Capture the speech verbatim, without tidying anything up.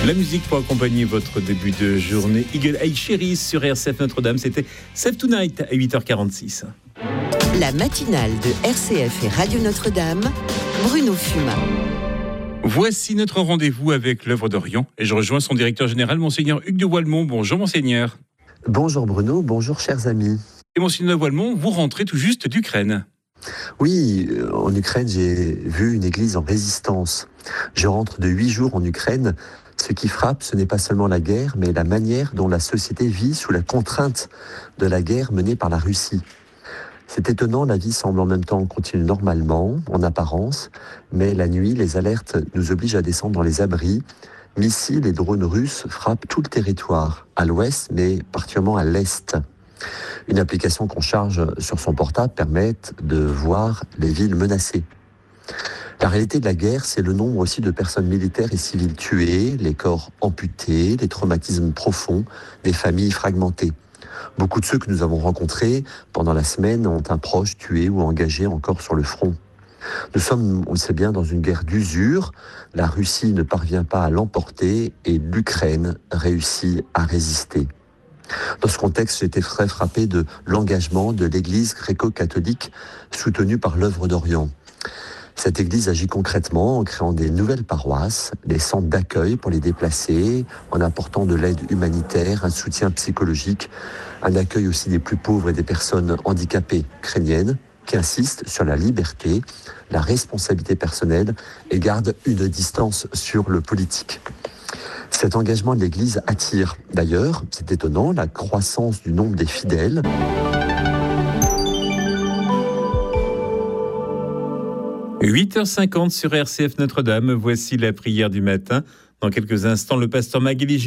La musique pour accompagner votre début de journée. Eagle Eye Cherry sur R C F Notre-Dame. C'était Save Tonight à huit heures quarante-six. La matinale de R C F et Radio Notre-Dame, Bruno Fumat. Voici notre rendez-vous avec l'œuvre d'Orient. Et je rejoins son directeur général, Monseigneur Hugues de Walmont. Bonjour Monseigneur. Bonjour Bruno, bonjour chers amis. Et Monseigneur de Walmont, vous rentrez tout juste d'Ukraine. Oui, en Ukraine, j'ai vu une église en résistance. Je rentre de huit jours en Ukraine. Ce qui frappe, ce n'est pas seulement la guerre, mais la manière dont la société vit sous la contrainte de la guerre menée par la Russie. C'est étonnant, la vie semble en même temps continuer normalement, en apparence, mais la nuit, les alertes nous obligent à descendre dans les abris. Missiles et drones russes frappent tout le territoire, à l'ouest, mais particulièrement à l'est. Une application qu'on charge sur son portable permet de voir les villes menacées. La réalité de la guerre, c'est le nombre aussi de personnes militaires et civiles tuées, les corps amputés, les traumatismes profonds, des familles fragmentées. Beaucoup de ceux que nous avons rencontrés pendant la semaine ont un proche tué ou engagé encore sur le front. Nous sommes, on le sait bien, dans une guerre d'usure. La Russie ne parvient pas à l'emporter et l'Ukraine réussit à résister. Dans ce contexte, j'ai été très frappé de l'engagement de l'Église gréco-catholique soutenue par l'œuvre d'Orient. Cette église agit concrètement en créant des nouvelles paroisses, des centres d'accueil pour les déplacés, en apportant de l'aide humanitaire, un soutien psychologique, un accueil aussi des plus pauvres et des personnes handicapées ukrainiennes, qui insistent sur la liberté, la responsabilité personnelle et gardent une distance sur le politique. Cet engagement de l'Église attire d'ailleurs, c'est étonnant, la croissance du nombre des fidèles. huit heures cinquante sur R C F Notre-Dame, voici la prière du matin. Dans quelques instants, le pasteur Magali